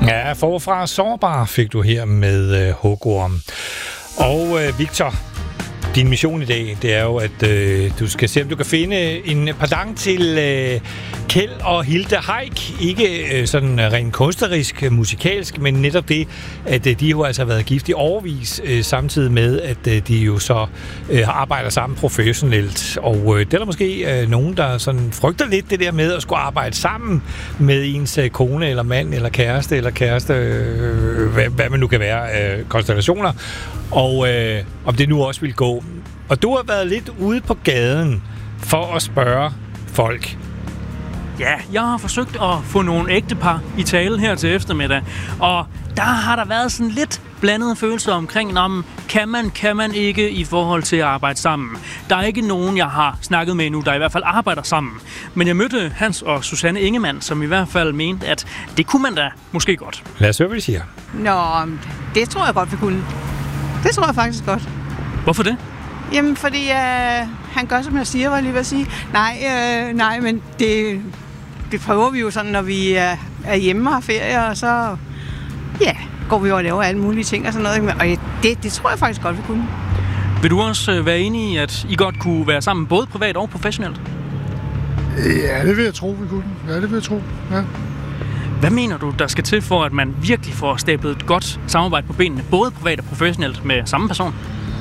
Ja, forfra sårbar fik du her med hugorm. Og Victor, din mission i dag, det er jo, at du skal se, om du kan finde en pardang til Kjeld og Hilde Heick. Ikke sådan rent kunstnerisk, musikalsk, men netop det, at de jo altså har været gift i årevis, samtidig med, at de jo så arbejder sammen professionelt. Og det er der måske nogen, der sådan frygter lidt det der med at skulle arbejde sammen med ens kone, eller mand, eller kæreste, hvad man nu kan være, konstellationer. Og om det nu også vil gå. Og du har været lidt ude på gaden for at spørge folk. Ja, jeg har forsøgt at få nogle ægtepar i tale her til eftermiddag. Og der har der været sådan lidt blandede følelser omkring, om kan man ikke i forhold til at arbejde sammen. Der er ikke nogen, jeg har snakket med endnu, der i hvert fald arbejder sammen. Men jeg mødte Hans og Susanne Ingemann, som i hvert fald mente, at det kunne man da måske godt. Lad os høre, hvad de siger. Nå, det tror jeg godt, vi kunne. Det tror jeg faktisk godt. Hvorfor det? Jamen, fordi han gør, som jeg siger, var jeg lige ved at sige. Nej, men det prøver vi jo sådan, når vi er hjemme og har ferie, og så går vi jo og laver alle mulige ting og sådan noget. Og det tror jeg faktisk godt, vi kunne. Vil du også være enig i, at I godt kunne være sammen, både privat og professionelt? Ja, det vil jeg tro, vi kunne. Ja, det vil jeg tro, ja. Hvad mener du, der skal til for, at man virkelig får stablet et godt samarbejde på benene, både privat og professionelt, med samme person?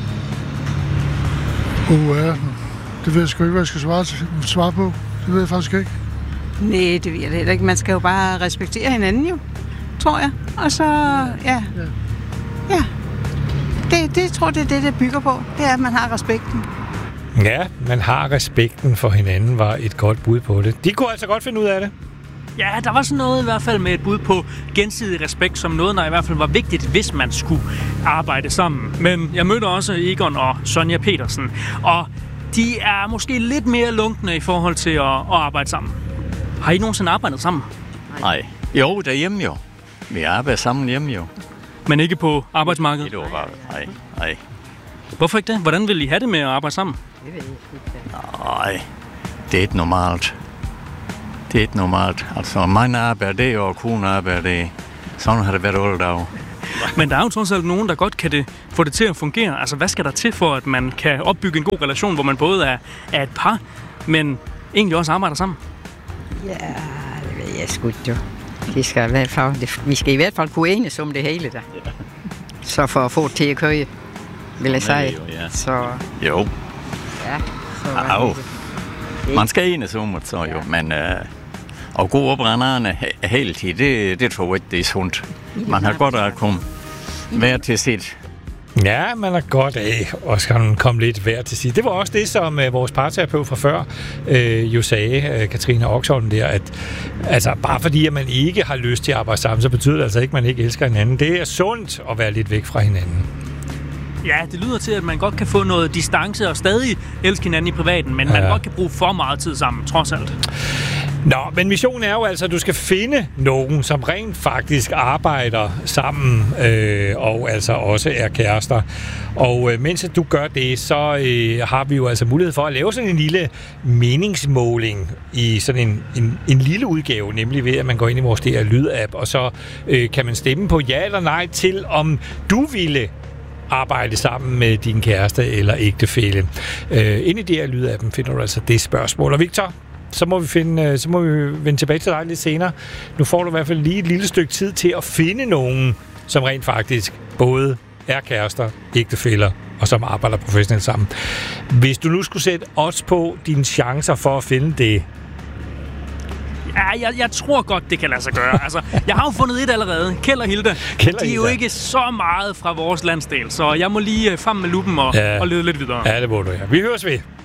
Ja, det ved jeg sgu ikke, hvad jeg skal svare på. Det ved jeg faktisk ikke. Nej, det ved jeg heller ikke. Man skal jo bare respektere hinanden, jo, tror jeg. Og så, ja. Det tror jeg, det er det bygger på. Det er, at man har respekten. Ja, man har respekten for hinanden, var et godt bud på det. De kunne altså godt finde ud af det. Ja, der var sådan noget i hvert fald med et bud på gensidig respekt, som noget, der i hvert fald var vigtigt, hvis man skulle arbejde sammen. Men jeg mødte også Egon og Sonja Petersen, og de er måske lidt mere lunkne i forhold til at arbejde sammen. Har I nogensinde arbejdet sammen? Nej. Jo, derhjemme jo. Vi arbejder sammen hjemme jo. Men ikke på arbejdsmarkedet? Nej. Hvorfor ikke det? Hvordan vil I have det med at arbejde sammen? Nej, det er ikke normalt. Det er ikke normalt. Altså, min arbejde, det er jo kun arbejde. Sådan har det været alle dage. Men der er jo trods alt nogen, der godt kan få det til at fungere. Altså, hvad skal der til for, at man kan opbygge en god relation, hvor man både er et par, men egentlig også arbejder sammen? Ja, det ved jeg sgu jo. Vi skal i hvert fald kunne enes om det hele der. Ja. Så for at få det til at køre, vil jeg sige. Ja. Så... Jo. Ja, så man skal enes om det så jo, men at gå op brænderne hele tiden, det tror jeg ikke, det er sundt. Man har godt at komme hver til sit. Ja, man har godt af at skal komme lidt hver til sit. Det var også det, som vores parterapeut fra før jo sagde, Katrine Oxholm der, at altså, bare fordi at man ikke har lyst til at arbejde sammen, så betyder det altså ikke, at man ikke elsker hinanden. Det er sundt at være lidt væk fra hinanden. Ja, det lyder til, at man godt kan få noget distance og stadig elske hinanden i privaten, men man godt kan bruge for meget tid sammen, trods alt. Nå, men missionen er jo altså, at du skal finde nogen, som rent faktisk arbejder sammen, og altså også er kærester. Og mens du gør det, så har vi jo altså mulighed for at lave sådan en lille meningsmåling i sådan en lille udgave, nemlig ved, at man går ind i vores DR Lyd-app, og så kan man stemme på ja eller nej til, om du ville arbejde sammen med din kæreste eller ægtefælle. Inde i DR Lyd-appen finder du altså det spørgsmål. Og Victor, så må vi vende tilbage til dig lidt senere. Nu får du i hvert fald lige et lille stykke tid til at finde nogen, som rent faktisk både er kærester, ægtefæller og som arbejder professionelt sammen. Hvis du nu skulle sætte odds på dine chancer for at finde det. Ja, jeg tror godt, det kan lade sig gøre. Altså, jeg har jo fundet et allerede. Kjeld og Hilde. De er jo ikke så meget fra vores landsdel, så jeg må lige frem med luppen og lede lidt videre. Ja, det må du, ja. Vi høres ved.